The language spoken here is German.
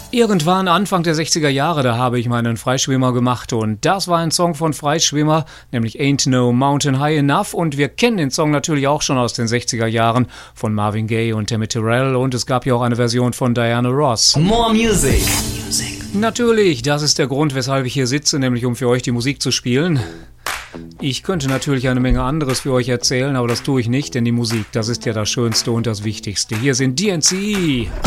Irgendwann Anfang der 60er Jahre, da habe ich meinen Freischwimmer gemacht und das war ein Song von Freischwimmer, nämlich Ain't No Mountain High Enough, und wir kennen den Song natürlich auch schon aus den 60er Jahren von Marvin Gaye und Tammy Terrell, und es gab ja auch eine Version von Diana Ross. More Music. Natürlich, das ist der Grund, weshalb ich hier sitze, nämlich um für euch die Musik zu spielen. Ich könnte natürlich eine Menge anderes für euch erzählen, aber das tue ich nicht, denn die Musik, das ist ja das Schönste und das Wichtigste. Hier sind DNC.